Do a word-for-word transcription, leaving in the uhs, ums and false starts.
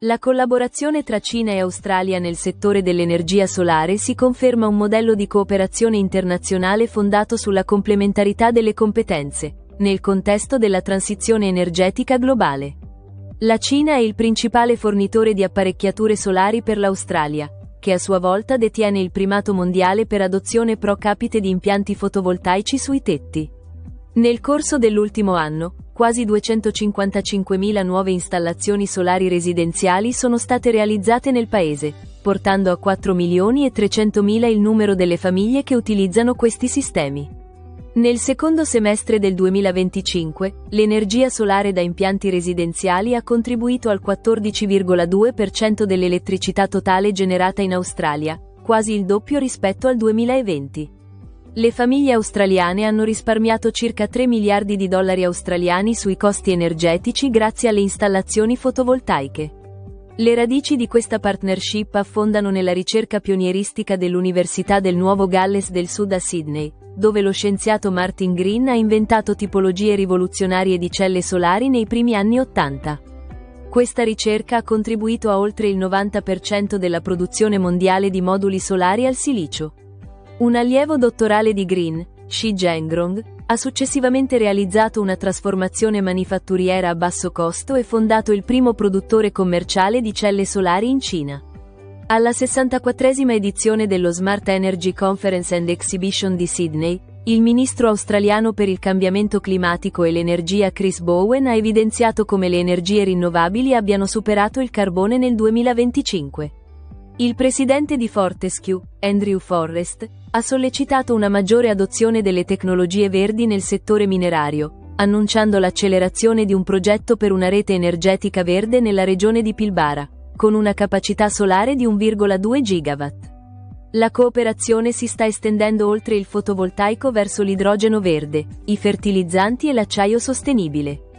La collaborazione tra Cina e Australia nel settore dell'energia solare si conferma un modello di cooperazione internazionale fondato sulla complementarità delle competenze, nel contesto della transizione energetica globale. La Cina è il principale fornitore di apparecchiature solari per l'Australia, che a sua volta detiene il primato mondiale per adozione pro capite di impianti fotovoltaici sui tetti. Nel corso dell'ultimo anno, quasi duecentocinquantacinquemila nuove installazioni solari residenziali sono state realizzate nel paese, portando a quattro milioni e trecentomila il numero delle famiglie che utilizzano questi sistemi. Nel secondo semestre del duemilaventicinque, l'energia solare da impianti residenziali ha contribuito al quattordici virgola due per cento dell'elettricità totale generata in Australia, quasi il doppio rispetto al duemilaventi. Le famiglie australiane hanno risparmiato circa tre miliardi di dollari australiani sui costi energetici grazie alle installazioni fotovoltaiche. Le radici di questa partnership affondano nella ricerca pionieristica dell'Università del Nuovo Galles del Sud a Sydney, dove lo scienziato Martin Green ha inventato tipologie rivoluzionarie di celle solari nei primi anni ottanta. Questa ricerca ha contribuito a oltre il novanta per cento della produzione mondiale di moduli solari al silicio. Un allievo dottorale di Green, Shi Zhengrong, ha successivamente realizzato una trasformazione manifatturiera a basso costo e fondato il primo produttore commerciale di celle solari in Cina. Alla sessantaquattresima edizione dello Smart Energy Conference and Exhibition di Sydney, il ministro australiano per il cambiamento climatico e l'energia Chris Bowen ha evidenziato come le energie rinnovabili abbiano superato il carbone nel duemilaventicinque. Il presidente di Fortescue, Andrew Forrest, ha sollecitato una maggiore adozione delle tecnologie verdi nel settore minerario, annunciando l'accelerazione di un progetto per una rete energetica verde nella regione di Pilbara, con una capacità solare di uno virgola due gigawatt. La cooperazione si sta estendendo oltre il fotovoltaico verso l'idrogeno verde, i fertilizzanti e l'acciaio sostenibile.